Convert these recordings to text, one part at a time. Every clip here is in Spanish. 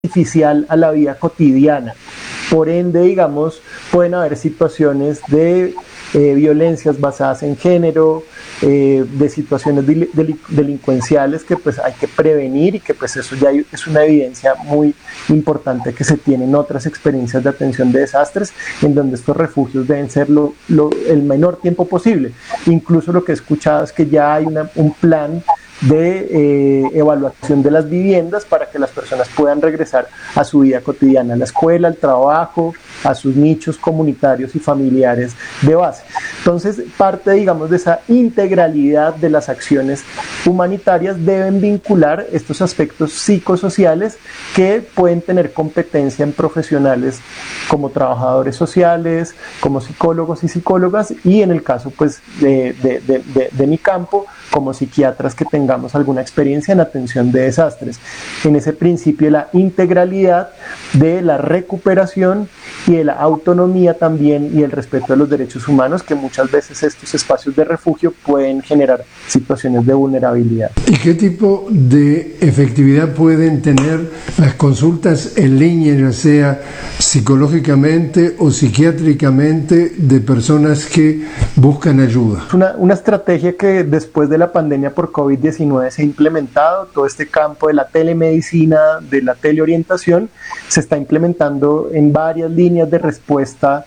artificial a la vida cotidiana. Por ende, digamos, pueden haber situaciones de violencias basadas en género, de situaciones delincuenciales que pues hay que prevenir, y que pues eso ya es una evidencia muy importante que se tiene en otras experiencias de atención de desastres, en donde estos refugios deben ser el menor tiempo posible. Incluso lo que he escuchado es que ya hay un plan de evaluación de las viviendas para que las personas puedan regresar a su vida cotidiana, a la escuela, al trabajo, a sus nichos comunitarios y familiares de base. Entonces, parte, digamos, de esa integralidad de las acciones humanitarias deben vincular estos aspectos psicosociales que pueden tener competencia en profesionales como trabajadores sociales, como psicólogos y psicólogas, y en el caso pues de mi campo, como psiquiatras que tengamos alguna experiencia en atención de desastres, en ese principio de la integralidad, de la recuperación y de la autonomía también, y el respeto de los derechos humanos, que muchas veces estos espacios de refugio pueden generar situaciones de vulnerabilidad. ¿Y qué tipo de efectividad pueden tener las consultas en línea, ya sea psicológicamente o psiquiátricamente, de personas que buscan ayuda? Una estrategia que después de la pandemia por COVID-19 se ha implementado, todo este campo de la telemedicina, de la teleorientación, se está implementando en varias líneas de respuesta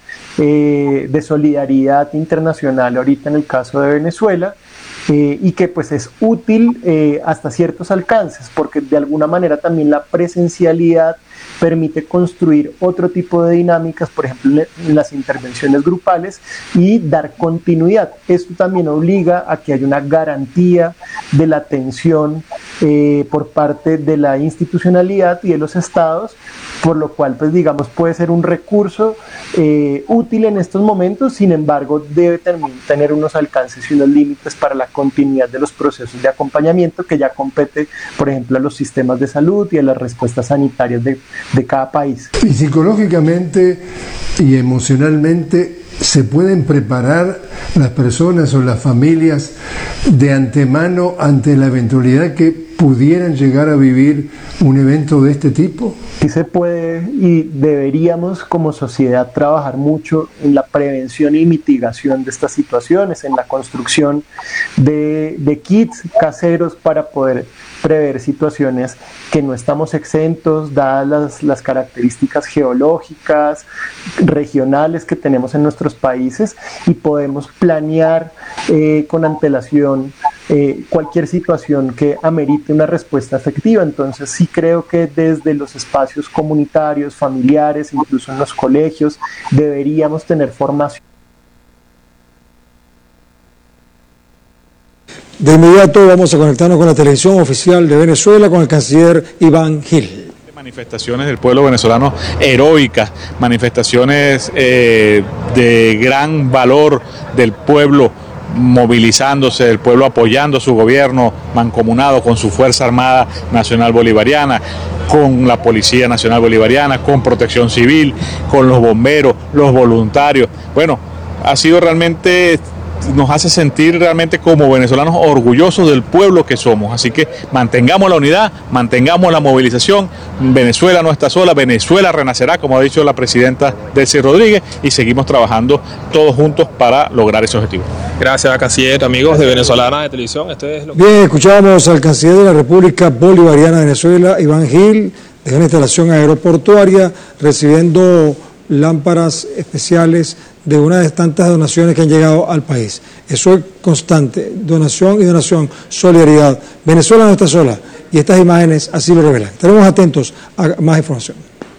de solidaridad internacional, ahorita en el caso de Venezuela, y que pues es útil hasta ciertos alcances, porque de alguna manera también la presencialidad permite construir otro tipo de dinámicas, por ejemplo en las intervenciones grupales, y dar continuidad. Esto también obliga a que haya una garantía de la atención por parte de la institucionalidad y de los estados, por lo cual pues digamos puede ser un recurso útil en estos momentos. Sin embargo, debe tener unos alcances y unos límites para la continuidad de los procesos de acompañamiento, que ya compete, por ejemplo, a los sistemas de salud y a las respuestas sanitarias de cada país. Y psicológicamente y emocionalmente, ¿se pueden preparar las personas o las familias de antemano ante la eventualidad que pudieran llegar a vivir un evento de este tipo? Sí se puede, y deberíamos como sociedad trabajar mucho en la prevención y mitigación de estas situaciones, en la construcción de kits caseros para poder prever situaciones que no estamos exentos, dadas las características geológicas, regionales que tenemos en nuestros países, y podemos planear con antelación cualquier situación que amerite una respuesta efectiva. Entonces sí creo que desde los espacios comunitarios, familiares, incluso en los colegios, deberíamos tener formación. De inmediato vamos a conectarnos con la televisión oficial de Venezuela, con el canciller Iván Gil. Manifestaciones del pueblo venezolano heroicas, manifestaciones de gran valor del pueblo movilizándose, del pueblo apoyando a su gobierno mancomunado con su Fuerza Armada Nacional Bolivariana, con la Policía Nacional Bolivariana, con Protección Civil, con los bomberos, los voluntarios. Bueno, ha sido realmente, nos hace sentir realmente como venezolanos orgullosos del pueblo que somos. Así que mantengamos la unidad, mantengamos la movilización. Venezuela no está sola, Venezuela renacerá, como ha dicho la presidenta Delcy Rodríguez, y seguimos trabajando todos juntos para lograr ese objetivo. Gracias, canciller, amigos de Venezolana de Televisión. Bien, escuchamos al canciller de la República Bolivariana de Venezuela, Iván Gil, de una instalación aeroportuaria, recibiendo lámparas especiales de una de tantas donaciones que han llegado al país. Eso es constante, donación y donación, solidaridad. Venezuela no está sola, y estas imágenes así lo revelan. Estaremos atentos a más información.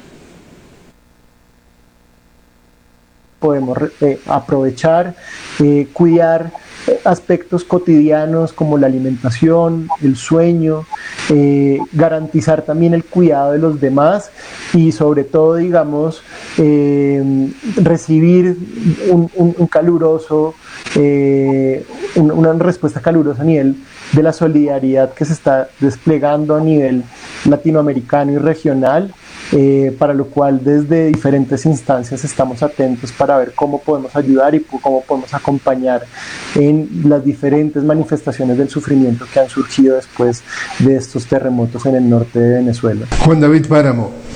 Podemos aprovechar, cuidar aspectos cotidianos como la alimentación, el sueño, garantizar también el cuidado de los demás, y sobre todo, digamos, recibir un caluroso, una respuesta calurosa a nivel de la solidaridad que se está desplegando a nivel latinoamericano y regional, para lo cual desde diferentes instancias estamos atentos para ver cómo podemos ayudar y cómo podemos acompañar en las diferentes manifestaciones del sufrimiento que han surgido después de estos terremotos en el norte de Venezuela. Juan David Páramo,